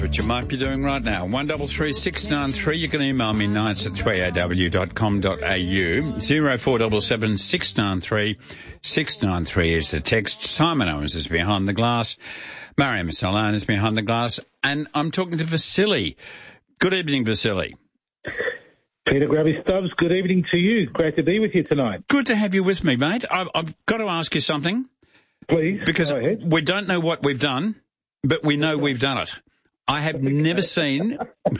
what you might be doing right now. 133693. You can email me nights@3aw.com.au. 0477 693 693 is the text. Simon Owens is behind the glass. Mariam Salan is behind the glass. And I'm talking to Vasily. Good evening, Vasily. Peter Grabby Stubbs, good evening to you. Great to be with you tonight. Good to have you with me, mate. I've got to ask you something. Please, because go ahead. We don't know what we've done, but we know we've done it. I have never seen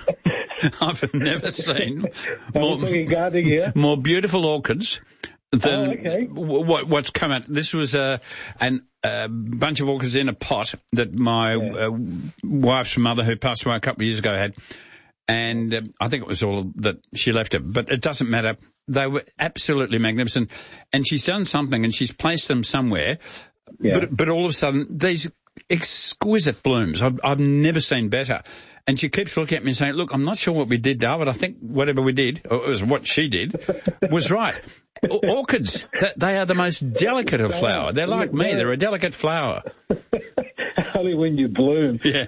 more beautiful orchids than what's come out. This was a bunch of orchids in a pot that my wife's mother, who passed away a couple of years ago, had. And I think it was all that she left it, but it doesn't matter. They were absolutely magnificent. And she's done something and she's placed them somewhere. Yeah. But all of a sudden, these exquisite blooms, I've never seen better. And she keeps looking at me and saying, look, I'm not sure what we did, Dale, but I think whatever we did, or it was what she did, was right. Orchids, they are the most delicate of flower. They're like me. They're a delicate flower. Only when you bloom. Yeah.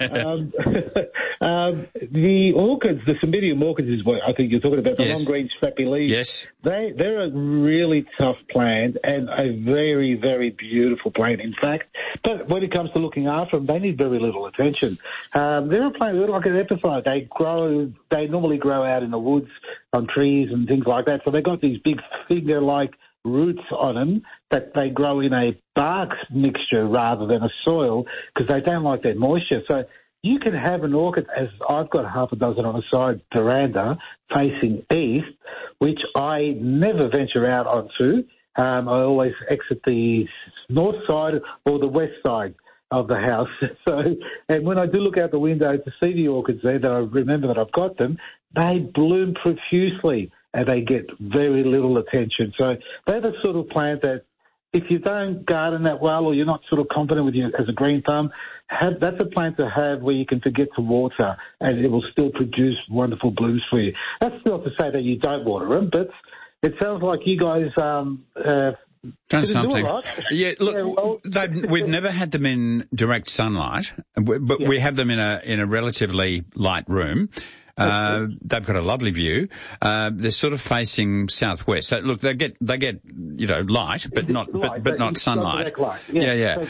The orchids, the Cymbidium orchids is what I think you're talking about, the long green scrappy leaves. Yes. They're a really tough plant and a very, very beautiful plant, in fact. But when it comes to looking after them, they need very little attention. They're a plant like an epiphyte. They normally grow out in the woods on trees and things like that. So they've got these big finger-like roots on them that they grow in a bark mixture rather than a soil because they don't like that moisture. So you can have an orchid, as I've got half a dozen on a side veranda facing east, which I never venture out onto. I always exit the north side or the west side of the house. And when I do look out the window to see the orchids there, that I remember that I've got them, they bloom profusely and they get very little attention. So they're the sort of plant that if you don't garden that well or you're not sort of confident with you as a green thumb, that's a plant to have where you can forget to water and it will still produce wonderful blooms for you. That's not to say that you don't water them, but it sounds like you guys done something. Yeah, look, we've never had them in direct sunlight, but we have them in a relatively light room. They've got a lovely view. They're sort of facing southwest. So look, they get light, but not sunlight. Yeah.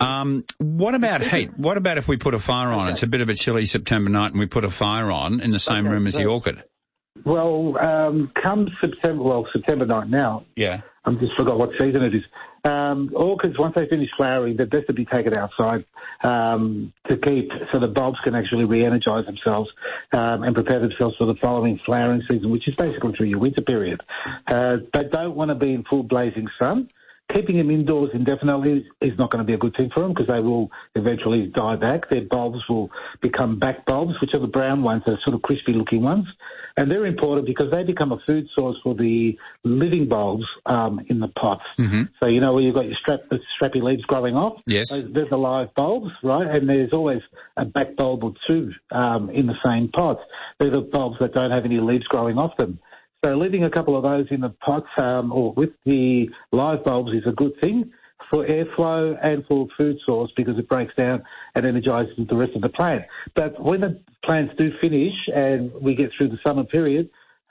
What about heat? What about if we put a fire on? It's a bit of a chilly September night, and we put a fire on in the same room as the orchid. Well, come September night now. Yeah. I just forgot what season it is. Orchids, once they finish flowering, they're best to be taken outside to keep so the bulbs can actually re-energise themselves and prepare themselves for the following flowering season, which is basically through your winter period. They don't want to be in full blazing sun. Keeping them indoors indefinitely is not going to be a good thing for them because they will eventually die back. Their bulbs will become back bulbs, which are the brown ones, the sort of crispy-looking ones. And they're important because they become a food source for the living bulbs in the pots. Mm-hmm. So, where you've got your strappy leaves growing off? Yes. They're the live bulbs, right? And there's always a back bulb or two in the same pot. They're the bulbs that don't have any leaves growing off them. So leaving a couple of those in the pots or with the live bulbs is a good thing for airflow and for food source because it breaks down and energises the rest of the plant. But when the plants do finish and we get through the summer period,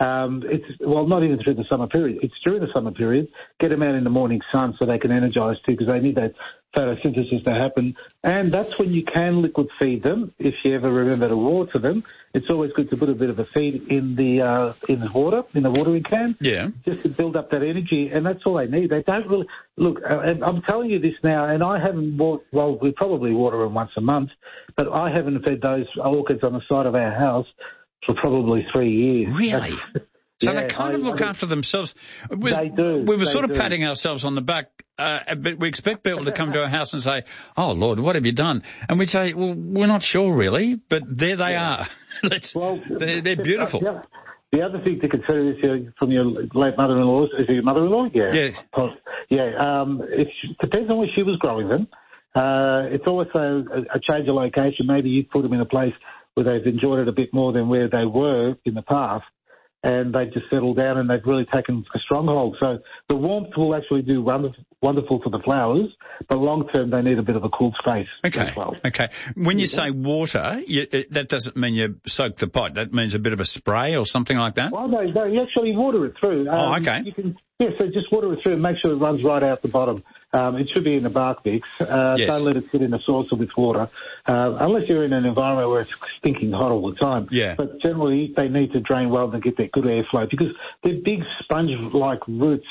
not even through the summer period, it's during the summer period, get them out in the morning sun so they can energise too because they need that photosynthesis to happen. And that's when you can liquid feed them. If you ever remember to water them, it's always good to put a bit of a feed in the watering can. Yeah. Just to build up that energy, and that's all they need. They don't really look. And I'm telling you this now, and I haven't we probably water them once a month, but I haven't fed those orchids on the side of our house for probably 3 years. Really? So they kind of look after themselves. They do. We were sort of patting ourselves on the back, but we expect people to come to our house and say, "Oh Lord, what have you done?" And we say, "Well, we're not sure really, but there they are. They're beautiful." The other thing to consider is from your late mother-in-law. Is it your mother-in-law? Yeah. Yeah. It depends on where she was growing them. It's also a change of location. Maybe you put them in a place where they've enjoyed it a bit more than where they were in the past. and they've just settled down and they've really taken a stronghold. So the warmth will actually do wonderful for the flowers, but long term they need a bit of a cool space as well. Okay. When you say water, that doesn't mean you soak the pot. That means a bit of a spray or something like that? Well, no, you actually water it through. Okay. So just water it through and make sure it runs right out the bottom. It should be in the bark mix. Yes. Don't let it sit in a saucer with water, unless you're in an environment where it's stinking hot all the time. Yeah. But generally, they need to drain well and get that good airflow because they're big sponge-like roots,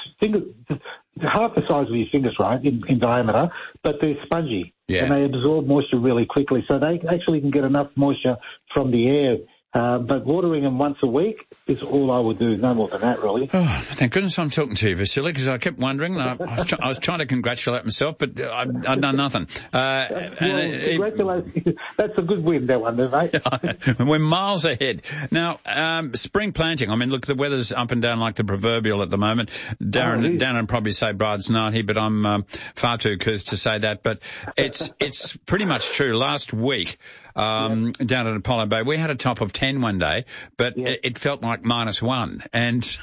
half the size of your fingers, right, in diameter, but they're spongy. Yeah. And they absorb moisture really quickly. So they actually can get enough moisture from the air. But watering them once a week is all I would do, no more than that, really. Oh, thank goodness I'm talking to you, Vasily, because I kept wondering. I was trying to congratulate myself, but I'd done nothing. Congratulations. That's a good win, that one, mate. We're miles ahead. Now, spring planting. I mean, look, the weather's up and down like the proverbial at the moment. Darren would probably say bride's nighty, but I'm far too couth to say that. But it's pretty much true. Last week, down at Apollo Bay, we had a top of 10 one day, but it felt like -1. And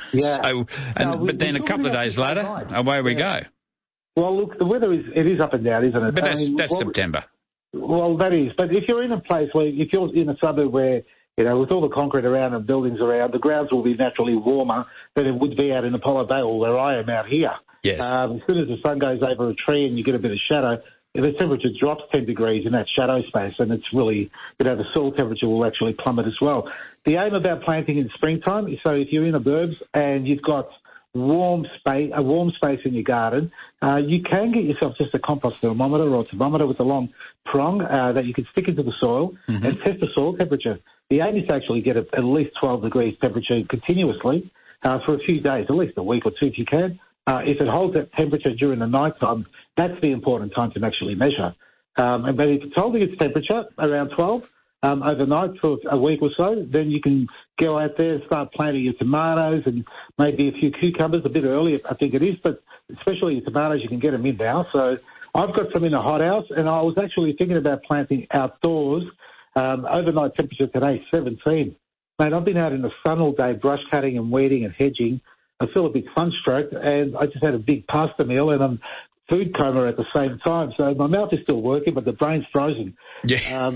but then a couple of days later, away we go. Well, look, the weather is up and down, isn't it? But that's September. Well, that is. But if you're in a place if you're in a suburb where, with all the concrete around and buildings around, the grounds will be naturally warmer than it would be out in Apollo Bay or where I am out here. Yes. As soon as the sun goes over a tree and you get a bit of shadow, if the temperature drops 10 degrees in that shadow space, and it's really, the soil temperature will actually plummet as well. The aim about planting in springtime is so if you're in the burbs and you've got a warm space in your garden, you can get yourself just a compost thermometer or a thermometer with a long prong that you can stick into the soil and test the soil temperature. The aim is to actually get at least 12 degrees temperature continuously for a few days, at least a week or two if you can. If it holds that temperature during the night time, that's the important time to actually measure. But if it's holding its temperature around 12 overnight for a week or so, then you can go out there and start planting your tomatoes and maybe a few cucumbers a bit earlier, I think it is. But especially your tomatoes, you can get them in now. So I've got some in the hothouse, and I was actually thinking about planting outdoors. Overnight temperature today, 17. Mate, I've been out in the sun all day, brush cutting and weeding and hedging. I feel a bit sunstroke, and I just had a big pasta meal and I'm food coma at the same time. So my mouth is still working, but the brain's frozen. Yeah.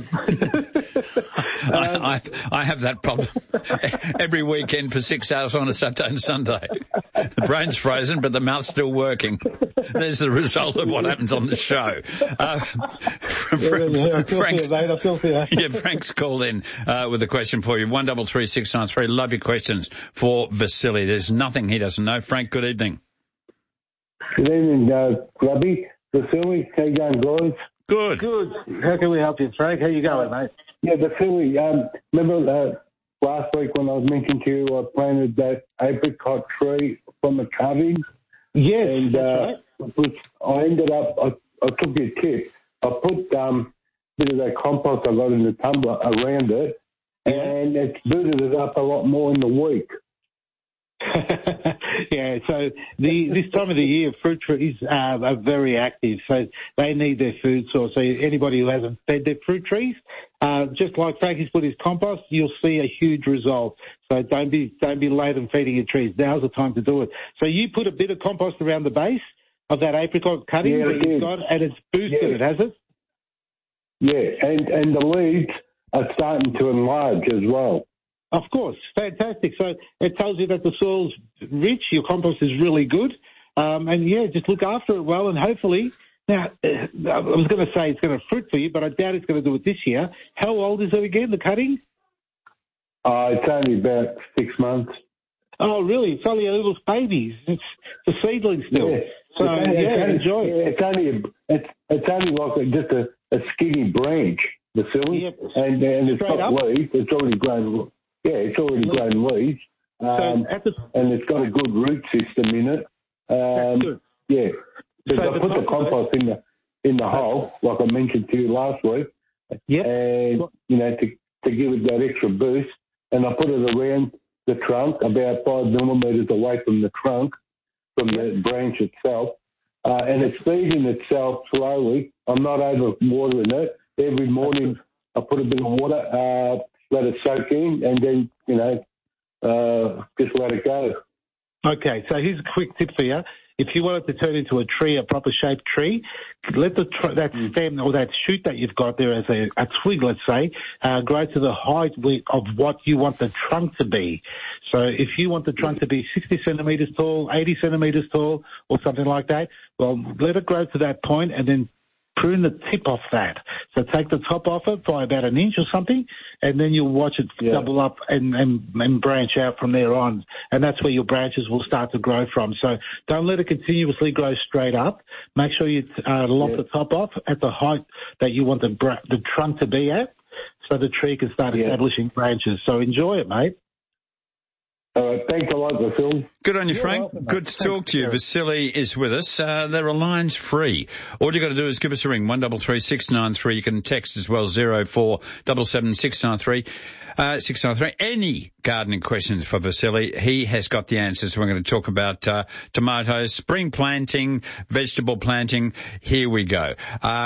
I have that problem every weekend for 6 hours on a Saturday and Sunday. The brain's frozen, but the mouth's still working. There's the result of what happens on the show. Frank's called in with a question for you. 133693. Love your questions for Vasily. There's nothing he doesn't know. Frank, good evening. Good evening, Grubby. Vasily, how you going, guys? Good. How can we help you, Frank? How you going, mate? Yeah, Vasily, remember last week when I was mentioning to you I planted that apricot tree from the cutting? Yes, and right. I ended up, I took your tip. I put a bit of that compost I got in the tumbler around it, and it's booted it up a lot more in the week. Yeah, so this time of the year, fruit trees are very active, so they need their food source. So anybody who hasn't fed their fruit trees, just like Frankie's put his compost, you'll see a huge result. So don't be late in feeding your trees. Now's the time to do it. So you put a bit of compost around the base of that apricot cutting that you've got, and it's boosted it, has it? Yeah, and the leaves are starting to enlarge as well. Of course, fantastic. So it tells you that the soil's rich, your compost is really good, and just look after it well, and hopefully, now, I was going to say it's going to fruit for you, but I doubt it's going to do it this year. How old is it again, the cutting? It's only about 6 months. Oh, really? It's only a little baby. It's a seedling still. Yeah. So, enjoy it. It's only like just a skinny branch, the silly, and it's got leaves. It's already grown. Yeah, it's already grown leaves, and it's got a good root system in it. Yeah, because I put the compost in the hole, like I mentioned to you last week, and to give it that extra boost, and I put it around the trunk, about 5 millimetres away from the trunk, from the branch itself, and it's feeding itself slowly. I'm not over watering it. Every morning I put a bit of water. Let it soak in, and then, just let it go. Okay, so here's a quick tip for you. If you want it to turn into a tree, a proper shaped tree, let that stem or that shoot that you've got there as a twig, let's say, grow to the height of what you want the trunk to be. So if you want the trunk to be 60 centimetres tall, 80 centimetres tall, or something like that, well, let it grow to that point and then prune the tip off that. So take the top off it by about an inch or something, and then you'll watch it double up and branch out from there on. And that's where your branches will start to grow from. So don't let it continuously grow straight up. Make sure you lop the top off at the height that you want the trunk to be at, so the tree can start establishing branches. So enjoy it, mate. All right, thanks a lot, Vasily. Good on you, Frank. Welcome, good to talk to you. Vasily is with us. There are lines free. All you got to do is give us a ring, 133 693. You can text as well, 0477 693. 693. Any gardening questions for Vasily? He has got the answers. We're going to talk about tomatoes, spring planting, vegetable planting. Here we go.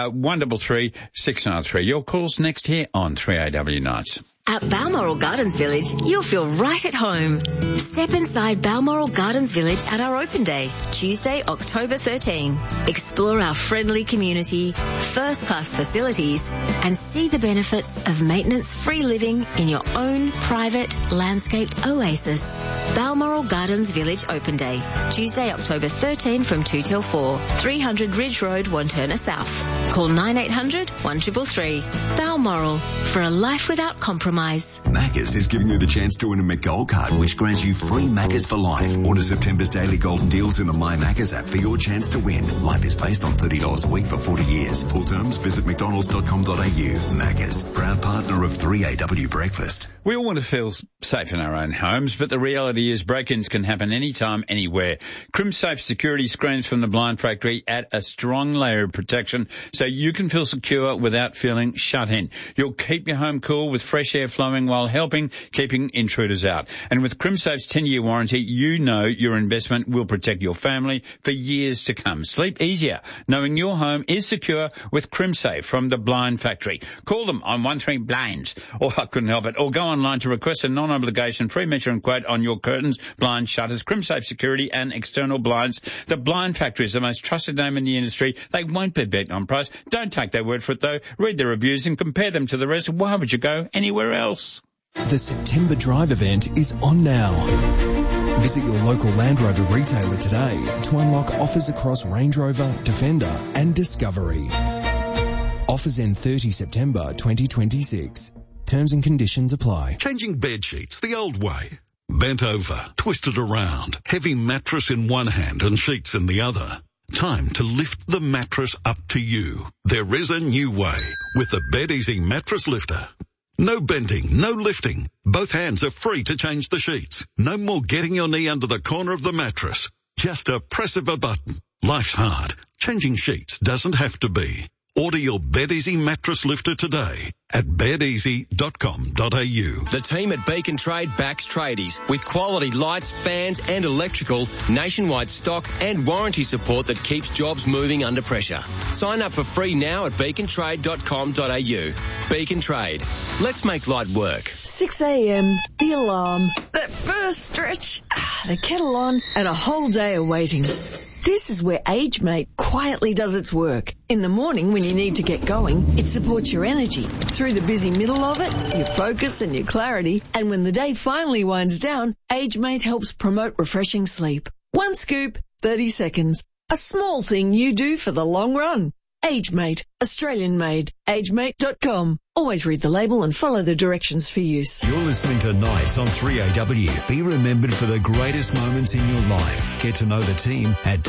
133 693. Your call's next here on 3AW Nights. At Balmoral Gardens Village, you'll feel right at home. Step inside Balmoral Gardens Village at our open day, Tuesday, October 13. Explore our friendly community, first-class facilities, and see the benefits of maintenance-free living in your own private, landscaped oasis. Balmoral Gardens Village Open Day, Tuesday, October 13 from 2 till 4, 300 Ridge Road, Wantirna South. Call 9800 1333. Balmoral, for a life without compromise. Macca's is giving you the chance to win a McGold card, which grants you free Macca's for life. Order September's daily golden deals in the My Macca's app for your chance to win. Life is based on $30 a week for 40 years. Full terms, visit mcdonalds.com.au. Macca's, proud partner of 3AW Breakfast. We all want to feel safe in our own homes, but the reality is break-ins can happen anytime, anywhere. CrimSafe security screens from the Blind Factory add a strong layer of protection so you can feel secure without feeling shut in. You'll keep your home cool with fresh air flowing while keeping intruders out. And with CrimSafe's 10-year warranty, you know your investment will protect your family for years to come. Sleep easier knowing your home is secure with CrimSafe from the Blind Factory. Call them on 13-BLINDS, or I couldn't help it, or go online to request a non-obligation free measure and quote on your curtains, blinds, shutters, CrimSafe security and external blinds. The Blind Factory is the most trusted name in the industry. They won't be beaten on price. Don't take their word for it though. Read their reviews and compare them to the rest. Why would you go anywhere else? The September Drive event is on now. Visit your local Land Rover retailer today to unlock offers across Range Rover, Defender and Discovery. Offers end 30 September 2026. Terms and conditions apply. Changing bed sheets the old way. Bent over, twisted around, heavy mattress in one hand and sheets in the other. Time to lift the mattress up to you. There is a new way with the BedEasy Mattress Lifter. No bending, no lifting. Both hands are free to change the sheets. No more getting your knee under the corner of the mattress. Just a press of a button. Life's hard. Changing sheets doesn't have to be. Order your BedEasy mattress lifter today at bedeasy.com.au. The team at Beacon Trade backs tradies with quality lights, fans and electrical, nationwide stock and warranty support that keeps jobs moving under pressure. Sign up for free now at beacontrade.com.au. Beacon Trade. Let's make light work. 6 a.m, the alarm, that first stretch, the kettle on and a whole day of waiting. This is where AgeMate quietly does its work. In the morning when you need to get going, it supports your energy. Through the busy middle of it, your focus and your clarity. And when the day finally winds down, AgeMate helps promote refreshing sleep. One scoop, 30 seconds. A small thing you do for the long run. AgeMate, Australian made. AgeMate.com. Always read the label and follow the directions for use. You're listening to Nights on 3AW. Be remembered for the greatest moments in your life. Get to know the team at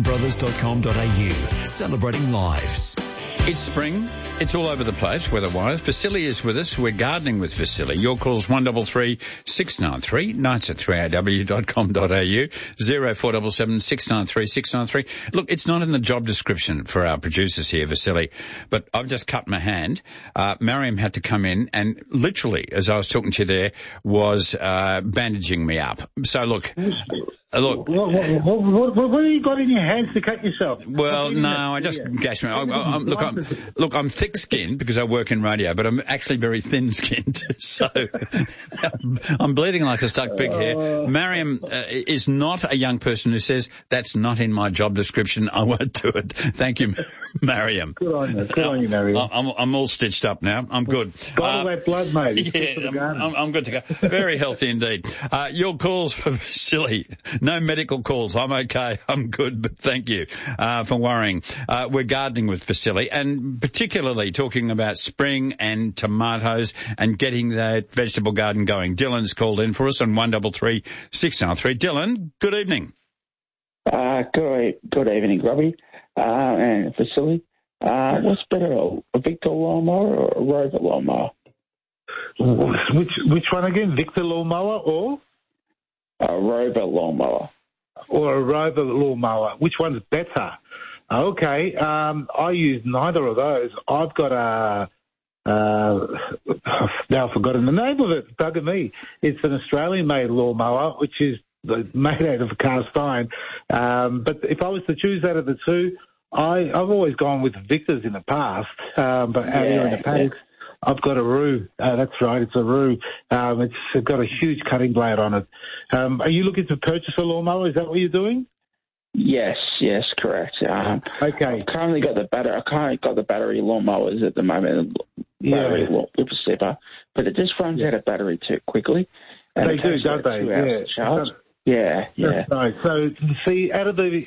tobinbrothers.com.au. Celebrating lives. It's spring. It's all over the place weather-wise. Vasily is with us. We're gardening with Vasily. Your call's 133 693. Nights at 3aw.com.au. 0477 693 693. Look, it's not in the job description for our producers here, Vasily, but I've just cut my hand. Mariam had to come in and literally, as I was talking to you there, was bandaging me up. So look, Look. What have you got in your hands to cut yourself? Well, no, I just gashed me. Look, I'm thick-skinned because I work in radio, but I'm actually very thin-skinned. So I'm bleeding like a stuck pig here. Mariam is not a young person who says, that's not in my job description, I won't do it. Thank you, Mariam. Good on you, Mariam. I'm all stitched up now. I'm good. Bottle that blood, mate. Yeah, I'm good to go. Very healthy indeed. Your calls for Vasily. No medical calls. I'm okay. I'm good, but thank you for worrying. We're gardening with Vasily, and particularly talking about spring and tomatoes and getting that vegetable garden going. Dylan's called in for us on 133 693. Dylan, good evening. Good evening, Robbie and Vasily. What's better, a Victor lawnmower or a Rover lawnmower? Which one again? Victor lawnmower or? A Rover lawnmower. Or a Rover lawnmower. Which one's better? Okay, I use neither of those. I've got now I've forgotten the name of it. Bugger me. It's an Australian-made lawnmower, which is made out of cast iron. But if I was to choose out of the two, I've always gone with Victor's in the past. But out here in the paddocks, I've got a Roo. That's right, it's a Roo. It's got a huge cutting blade on it. Are you looking to purchase a lawnmower? Is that what you're doing? Yes, correct. Okay. I've currently got the battery lawnmowers at the moment. Battery whippersnipper, but it just runs out of battery too quickly. And they do, don't they? Yeah. That's right. So, see, out of the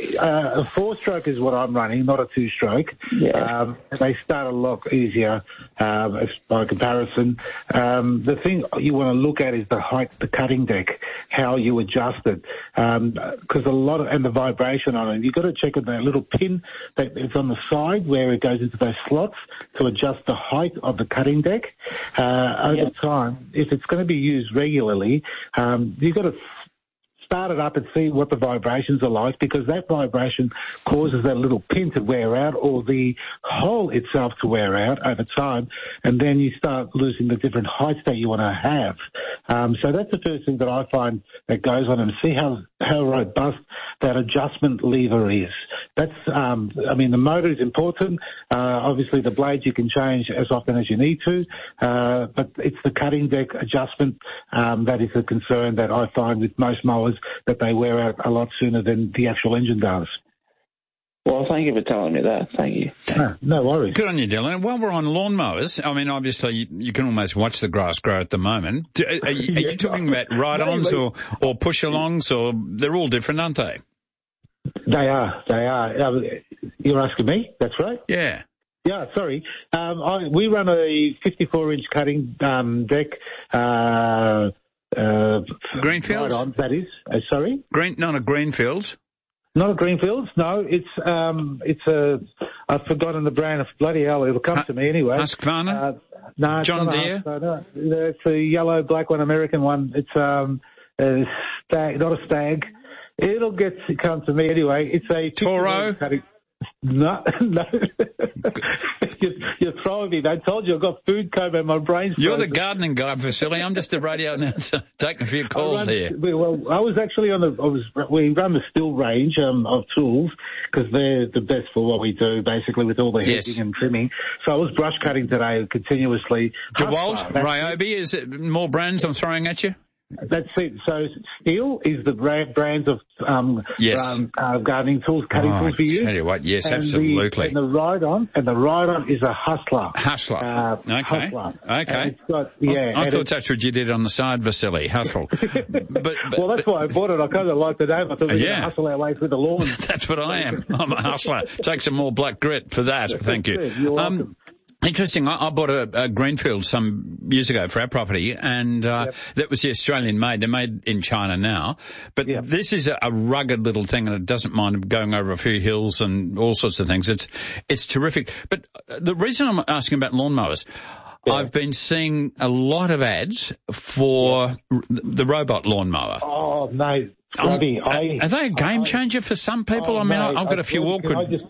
a 4-stroke is what I'm running, not a 2-stroke. Yeah. They start a lot easier by comparison. The thing you want to look at is the height, the cutting deck, how you adjust it, because and the vibration on it. You've got to check on that little pin that is on the side where it goes into those slots to adjust the height of the cutting deck. Over time, if it's going to be used regularly, you've got to start it up and see what the vibrations are like, because that vibration causes that little pin to wear out or the hole itself to wear out over time, and then you start losing the different heights that you want to have. So that's the first thing that I find that goes on, and see how robust that adjustment lever is. That's, the motor is important. Obviously the blades you can change as often as you need to, but it's the cutting deck adjustment that is a concern that I find with most mowers, that they wear out a lot sooner than the actual engine does. Well, thank you for telling me that. Thank you. No worries. Good on you, Dylan. While we're on lawnmowers, obviously you can almost watch the grass grow at the moment. Are you talking about ride-ons or push-alongs, or they're all different, aren't they? They are. You're asking me? That's right. Yeah. Yeah, sorry. We run a 54-inch cutting deck. Greenfields? Ride-ons, that is. Sorry? Not a Greenfields. Not a Greenfields, no. It's I've forgotten the brand. Bloody hell, it'll come to me anyway. Husqvarna? No, John Deere? No, it's a yellow, black one, American one. It's a stag, not a stag. It'll come to me anyway. It's a Toro? No. You're throwing me. I told you I've got food coma in my brain. You're the gardening guy, Vasily. I'm just a radio announcer taking a few calls here. Well, I was actually we run the Stihl range of tools, because they're the best for what we do, basically, with all the hedging and trimming. So I was brush cutting today continuously. DeWalt, Ryobi, is it more brands I'm throwing at you? That's it. So Stihl is the brands of gardening tools, cutting tools for you. Tell you what, yes, absolutely. And the ride-on is a Hustler. Okay. Hustler. Okay. It's got, I thought that's what you did on the side, Vasily. Hustle. But well, that's why I bought it. I kind of liked the name. I thought we were going to hustle our way through the lawn. That's what I am. I'm a hustler. Take some more black grit for that. Thank you. You're welcome. Interesting. I bought a Greenfield some years ago for our property, and that was the Australian made. They're made in China now, but this is a rugged little thing, and it doesn't mind going over a few hills and all sorts of things. It's terrific. But the reason I'm asking about lawnmowers, I've been seeing a lot of ads for the robot lawnmower. Oh, mate. Are they a game changer for some people? I've got a few awkward...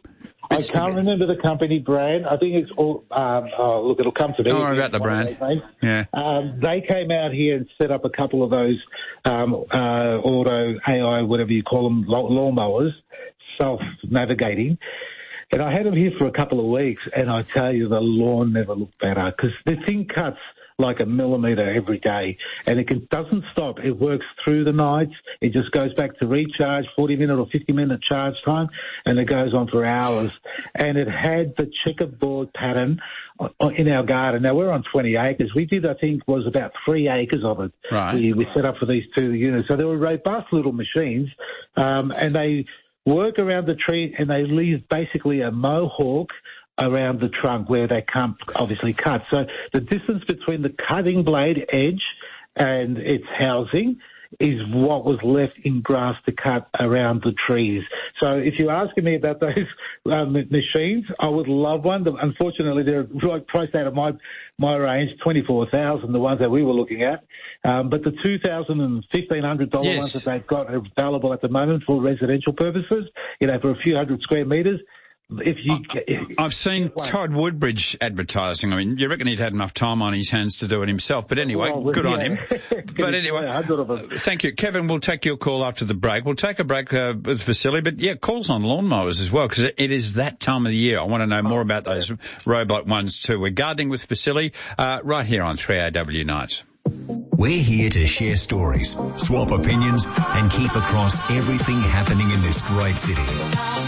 I can't remember the company brand. I think it's all. Look, it'll come to me. Don't worry about the brand. Yeah. They came out here and set up a couple of those auto AI, whatever you call them, lawnmowers, self-navigating. And I had them here for a couple of weeks, and I tell you, the lawn never looked better because the thing cuts like a millimetre every day, and it doesn't stop. It works through the nights. It just goes back to recharge, 40-minute or 50-minute charge time, and it goes on for hours. And it had the checkerboard pattern in our garden. Now, we're on 20 acres. We did, I think, was about 3 acres of it. Right. We set up for these 2 units. So they were robust little machines, and they work around the tree, and they leave basically a mohawk around the trunk where they can't obviously cut. So the distance between the cutting blade edge and its housing is what was left in grass to cut around the trees. So if you're asking me about those machines, I would love one. Unfortunately, they're priced out of my range, $24,000, the ones that we were looking at. But the $2,000 and $1,500 ones that they've got available at the moment for residential purposes, for a few hundred square metres. I've seen Todd Woodbridge advertising. I mean, you reckon he'd had enough time on his hands to do it himself. But anyway, good on him. But anyway, thank you. Kevin, we'll take your call after the break. We'll take a break with Vasily. But, yeah, calls on lawnmowers as well, because it is that time of the year. I want to know more about those robot ones too. We're gardening with Vasily right here on 3AW Nights. We're here to share stories, swap opinions, and keep across everything happening in this great city.